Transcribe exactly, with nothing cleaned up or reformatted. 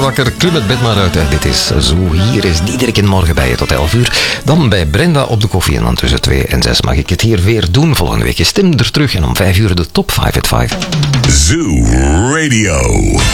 wakker, klim het bed maar uit. Hè. Dit is Zo. Hier is Diederik in morgen bij je tot elf uur. Dan bij Brenda op de koffie en dan tussen twee en zes mag ik het hier weer doen. Volgende week is Tim er terug en om vijf uur de top vijf at vijf. Zoo Radio.